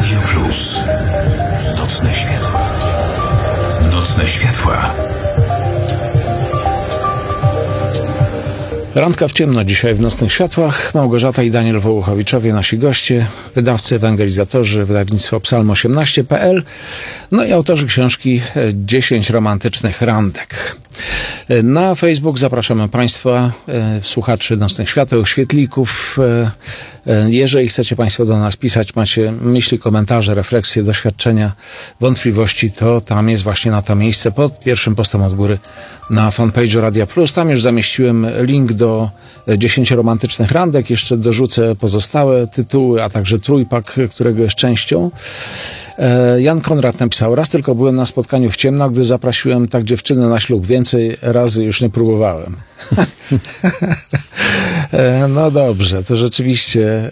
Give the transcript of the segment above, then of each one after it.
Radio Plus. Nocne światła. Nocne światła. Randka w ciemno dzisiaj w Nocnych Światłach. Małgorzata i Daniel Wołuchowiczowie, nasi goście, wydawcy, ewangelizatorzy, wydawnictwo psalm18.pl, no i autorzy książki 10 romantycznych randek. Na Facebook zapraszamy Państwa, słuchaczy Nocnych Świateł, świetlików. Jeżeli chcecie Państwo do nas pisać, macie myśli, komentarze, refleksje, doświadczenia, wątpliwości, to tam jest właśnie na to miejsce pod pierwszym postem od góry na fanpage'u Radia Plus. Tam już zamieściłem link do 10 romantycznych randek. Jeszcze dorzucę pozostałe tytuły, a także trójpak, którego jest częścią. Jan Konrad napisał: raz tylko byłem na spotkaniu w ciemno, gdy zaprosiłem tak dziewczynę na ślub. Więcej razy już nie próbowałem. No dobrze, to rzeczywiście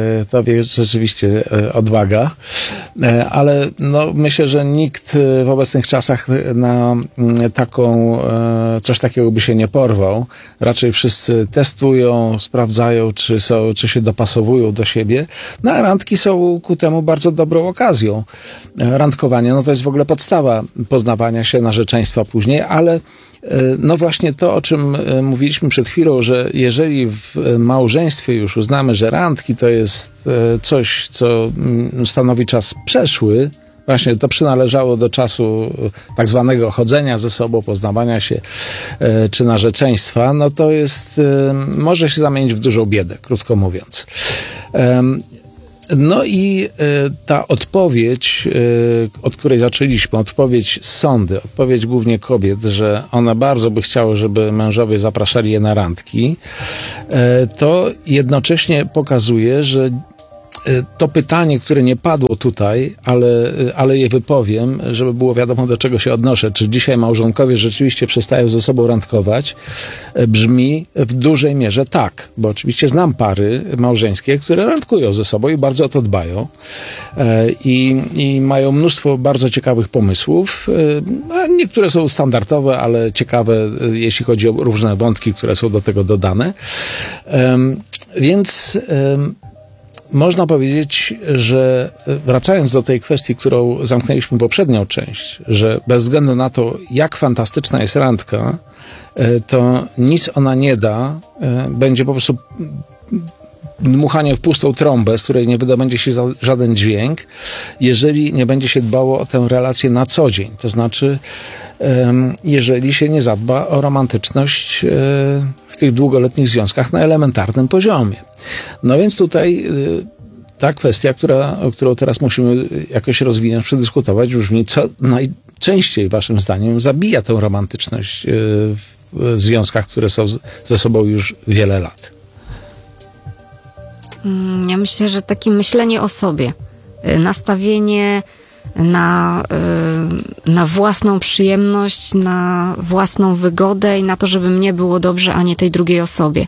odwaga, ale no, myślę, że nikt w obecnych czasach na coś takiego by się nie porwał. Raczej wszyscy testują, sprawdzają, czy się dopasowują do siebie. No a randki są ku temu bardzo dobrą okazją. Randkowanie, no to jest w ogóle podstawa poznawania się, narzeczeństwa później, ale no właśnie to, o czym mówiliśmy przed chwilą, że jeżeli w małżeństwie już uznamy, że randki to jest coś, co stanowi czas przeszły, właśnie to przynależało do czasu tak zwanego chodzenia ze sobą, poznawania się czy narzeczeństwa, no to może się zamienić w dużą biedę, krótko mówiąc. No i ta odpowiedź, od której zaczęliśmy, odpowiedź z sądy, odpowiedź głównie kobiet, że one bardzo by chciały, żeby mężowie zapraszali je na randki, to jednocześnie pokazuje, że to pytanie, które nie padło tutaj, ale je wypowiem, żeby było wiadomo, do czego się odnoszę. Czy dzisiaj małżonkowie rzeczywiście przestają ze sobą randkować? Brzmi w dużej mierze tak, bo oczywiście znam pary małżeńskie, które randkują ze sobą i bardzo o to dbają i mają mnóstwo bardzo ciekawych pomysłów. A niektóre są standardowe, ale ciekawe, jeśli chodzi o różne wątki, które są do tego dodane. Więc można powiedzieć, że wracając do tej kwestii, którą zamknęliśmy poprzednią część, że bez względu na to, jak fantastyczna jest randka, to nic ona nie da, będzie po prostu dmuchanie w pustą trąbę, z której nie wydobędzie się żaden dźwięk, jeżeli nie będzie się dbało o tę relację na co dzień. To znaczy, jeżeli się nie zadba o romantyczność w tych długoletnich związkach na elementarnym poziomie. No więc tutaj ta kwestia, którą teraz musimy jakoś rozwinąć, przedyskutować, brzmi, co najczęściej waszym zdaniem zabija tę romantyczność w związkach, które są ze sobą już wiele lat. Ja myślę, że takie myślenie o sobie, nastawienie na własną przyjemność, na własną wygodę i na to, żeby mnie było dobrze, a nie tej drugiej osobie.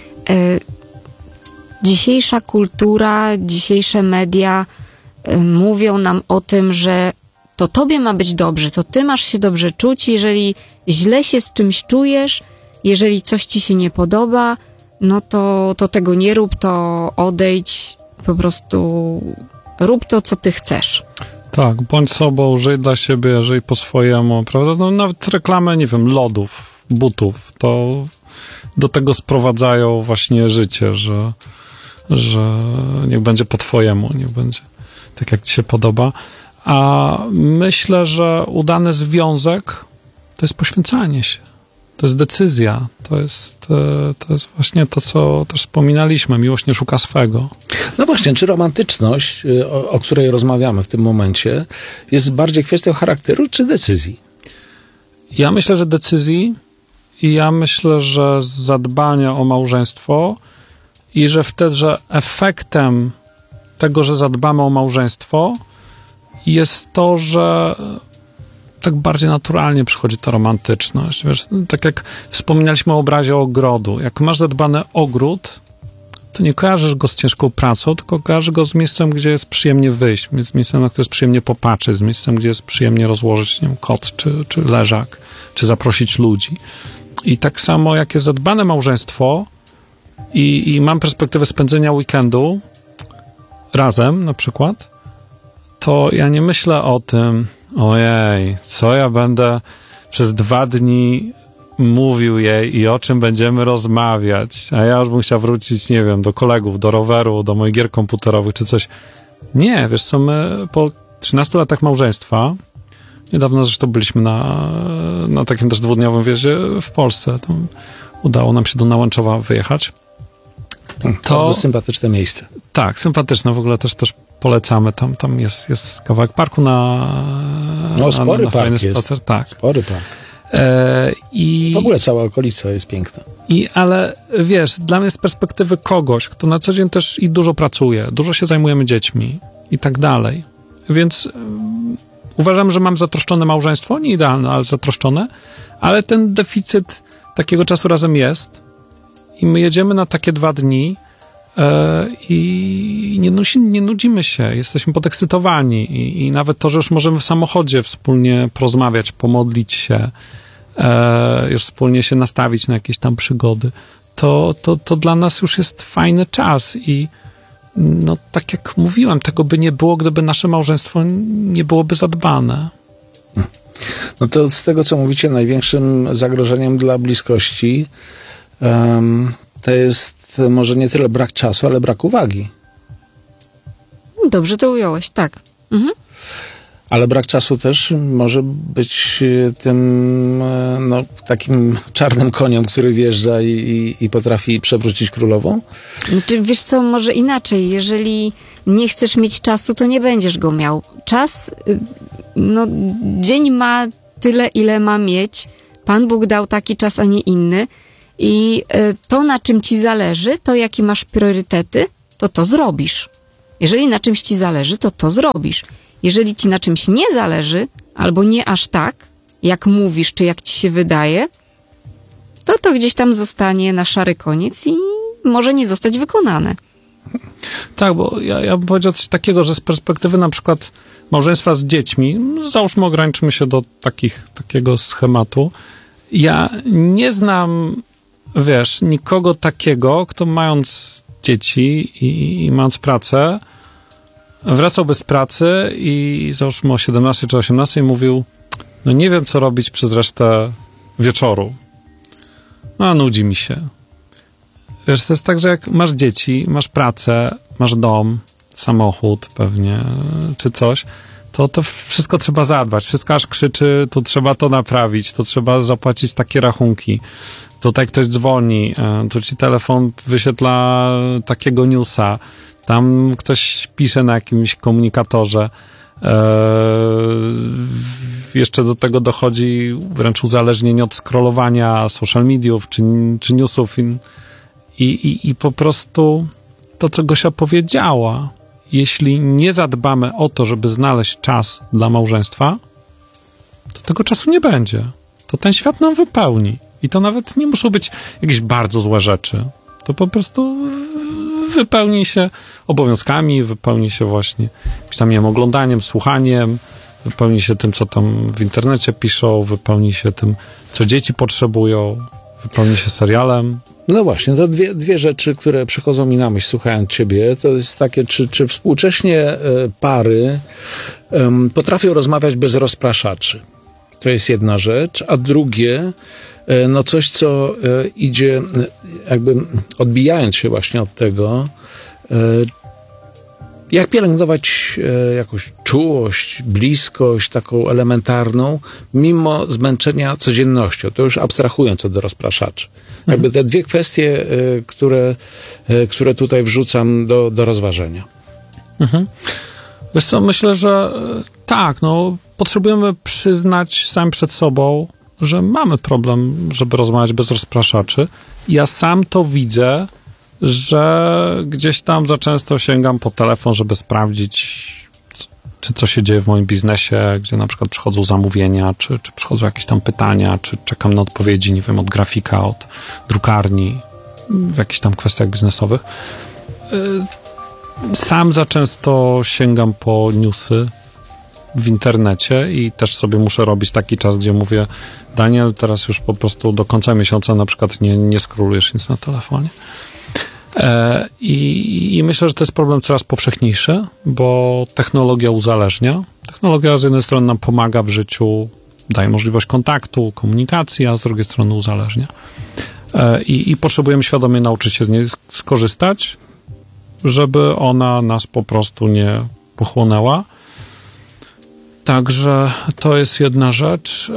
Dzisiejsza kultura, dzisiejsze media mówią nam o tym, że to tobie ma być dobrze, to ty masz się dobrze czuć, jeżeli źle się z czymś czujesz, jeżeli coś ci się nie podoba, no to tego nie rób, to odejdź, po prostu rób to, co ty chcesz. Tak, bądź sobą, żyj dla siebie, żyj po swojemu, prawda? No, nawet reklamy, nie wiem, lodów, butów, to do tego sprowadzają właśnie życie, że niech będzie po twojemu, niech będzie tak, jak ci się podoba. A myślę, że udany związek to jest poświęcanie się. To jest decyzja. To jest właśnie to, co też wspominaliśmy. Miłość nie szuka swego. No właśnie, czy romantyczność, o której rozmawiamy w tym momencie, jest bardziej kwestią charakteru, czy decyzji? Ja myślę, że decyzji i ja myślę, że zadbania o małżeństwo i że wtedy, że efektem tego, że zadbamy o małżeństwo jest to, że tak bardziej naturalnie przychodzi ta romantyczność. Wiesz, tak jak wspominaliśmy o obrazie ogrodu. Jak masz zadbany ogród, to nie kojarzysz go z ciężką pracą, tylko kojarzysz go z miejscem, gdzie jest przyjemnie wyjść, z miejscem, na które jest przyjemnie popatrzeć, z miejscem, gdzie jest przyjemnie rozłożyć, nie wiem, koc czy leżak, czy zaprosić ludzi. I tak samo jak jest zadbane małżeństwo i mam perspektywę spędzenia weekendu razem na przykład, to ja nie myślę o tym, ojej, co ja będę przez 2 dni mówił jej i o czym będziemy rozmawiać, a ja już bym chciał wrócić, nie wiem, do kolegów, do roweru, do moich gier komputerowych czy coś. Nie, wiesz co, my po 13 latach małżeństwa, niedawno zresztą byliśmy na takim też 2-dniowym wjeździe w Polsce, tam udało nam się do Nałęczowa wyjechać. Bardzo sympatyczne miejsce. Tak, sympatyczne, w ogóle też polecamy, tam jest kawałek parku spory na park fajny jest. spacer. Tak. Spory park. I w ogóle cała okolica jest piękna. Ale wiesz, dla mnie z perspektywy kogoś, kto na co dzień też i dużo pracuje, dużo się zajmujemy dziećmi i tak dalej, więc uważam, że mam zatroszczone małżeństwo, nie idealne, ale zatroszczone, ale ten deficyt takiego czasu razem jest i my jedziemy na takie 2 dni i nie nudzimy się, jesteśmy podekscytowani i nawet to, że już możemy w samochodzie wspólnie porozmawiać, pomodlić się, już wspólnie się nastawić na jakieś tam przygody, to dla nas już jest fajny czas i no tak jak mówiłem, tego by nie było, gdyby nasze małżeństwo nie byłoby zadbane. No to z tego, co mówicie, największym zagrożeniem dla bliskości to jest może nie tyle brak czasu, ale brak uwagi. Dobrze to ująłeś, tak. Mhm. Ale brak czasu też może być tym takim czarnym koniem, który wjeżdża i potrafi przewrócić królową? Znaczy, wiesz co, może inaczej. Jeżeli nie chcesz mieć czasu, to nie będziesz go miał. Czas, dzień ma tyle, ile ma mieć. Pan Bóg dał taki czas, a nie inny. I to, na czym ci zależy, to jakie masz priorytety, to zrobisz. Jeżeli na czymś ci zależy, to zrobisz. Jeżeli ci na czymś nie zależy, albo nie aż tak, jak mówisz, czy jak ci się wydaje, to gdzieś tam zostanie na szary koniec i może nie zostać wykonane. Tak, bo ja bym powiedział coś takiego, że z perspektywy na przykład małżeństwa z dziećmi, załóżmy, ograniczymy się do takiego schematu, ja nie znam, wiesz, nikogo takiego, kto mając dzieci i mając pracę, wracałby z pracy i załóżmy o 17 czy 18 i mówił, no nie wiem, co robić przez resztę wieczoru. No, nudzi mi się. Wiesz, to jest tak, że jak masz dzieci, masz pracę, masz dom, samochód pewnie, czy coś, to wszystko trzeba zadbać. Wszystko aż krzyczy, tu trzeba to naprawić, tu trzeba zapłacić takie rachunki. Tutaj ktoś dzwoni, tu ci telefon wyświetla takiego newsa, tam ktoś pisze na jakimś komunikatorze. Jeszcze do tego dochodzi wręcz uzależnienie od scrollowania social mediów czy newsów i po prostu to, co Gosia powiedziała, jeśli nie zadbamy o to, żeby znaleźć czas dla małżeństwa, to tego czasu nie będzie. To ten świat nam wypełni. I to nawet nie muszą być jakieś bardzo złe rzeczy. To po prostu wypełni się obowiązkami, wypełni się właśnie jakimś tam, nie wiem, oglądaniem, słuchaniem, wypełni się tym, co tam w internecie piszą, wypełni się tym, co dzieci potrzebują, wypełni się serialem. No właśnie, to dwie rzeczy, które przychodzą mi na myśl, słuchając ciebie, to jest takie, czy współcześnie pary potrafią rozmawiać bez rozpraszaczy. To jest jedna rzecz, a drugie, no coś, co idzie jakby odbijając się właśnie od tego, jak pielęgnować jakąś czułość, bliskość taką elementarną, mimo zmęczenia codziennością. To już abstrahując od rozpraszaczy. Jakby te dwie kwestie, które tutaj wrzucam do rozważenia. Mhm. Wiesz co, myślę, że tak, potrzebujemy przyznać sami przed sobą, że mamy problem, żeby rozmawiać bez rozpraszaczy. Ja sam to widzę, że gdzieś tam za często sięgam po telefon, żeby sprawdzić, czy co się dzieje w moim biznesie, gdzie na przykład przychodzą zamówienia, czy przychodzą jakieś tam pytania, czy czekam na odpowiedzi, nie wiem, od grafika, od drukarni, w jakichś tam kwestiach biznesowych. Sam za często sięgam po newsy w internecie i też sobie muszę robić taki czas, gdzie mówię, Daniel, teraz już po prostu do końca miesiąca na przykład nie scrollujesz nic na telefonie. I myślę, że to jest problem coraz powszechniejszy, bo technologia uzależnia. Technologia z jednej strony nam pomaga w życiu, daje możliwość kontaktu, komunikacji, a z drugiej strony uzależnia. I potrzebujemy świadomie nauczyć się z niej skorzystać, żeby ona nas po prostu nie pochłonęła. Także to jest jedna rzecz.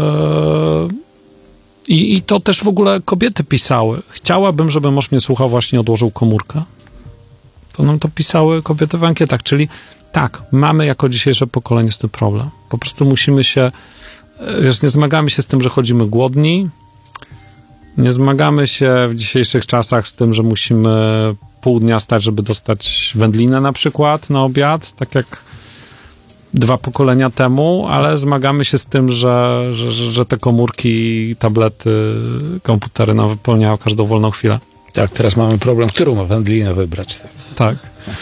I to też w ogóle kobiety pisały. Chciałabym, żeby mąż mnie słuchał, właśnie odłożył komórkę. To nam to pisały kobiety w ankietach, czyli tak, mamy jako dzisiejsze pokolenie z tym problem. Po prostu musimy się, nie zmagamy się z tym, że chodzimy głodni, nie zmagamy się w dzisiejszych czasach z tym, że musimy pół dnia stać, żeby dostać wędlinę na przykład na obiad, tak jak 2 pokolenia temu, ale zmagamy się z tym, że te komórki, tablety, komputery nam wypełniają każdą wolną chwilę. Tak, teraz mamy problem, którą wędlinę wybrać. Tak.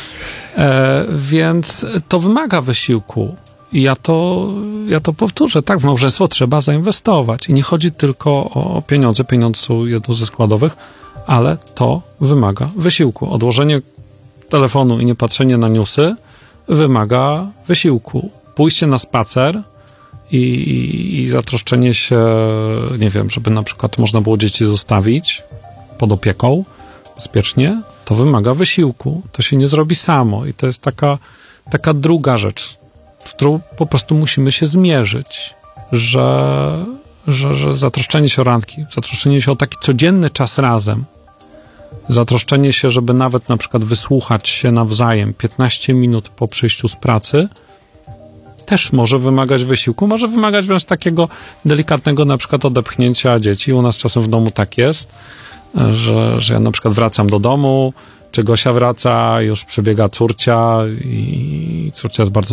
Więc to wymaga wysiłku. I ja to powtórzę. Tak, w małżeństwo trzeba zainwestować. I nie chodzi tylko o pieniądze. Pieniądze są jedną ze składowych, ale to wymaga wysiłku. Odłożenie telefonu i nie patrzenie na newsy wymaga wysiłku. Pójście na spacer i zatroszczenie się, nie wiem, żeby na przykład można było dzieci zostawić pod opieką bezpiecznie, to wymaga wysiłku. To się nie zrobi samo. I to jest taka druga rzecz, z którą po prostu musimy się zmierzyć, że zatroszczenie się o randki, zatroszczenie się o taki codzienny czas razem, zatroszczenie się, żeby nawet na przykład wysłuchać się nawzajem 15 minut po przyjściu z pracy, też może wymagać wysiłku, może wymagać wręcz takiego delikatnego na przykład odepchnięcia dzieci. U nas czasem w domu tak jest, że ja na przykład wracam do domu, czy Gosia wraca, już przebiega córcia i córcia jest bardzo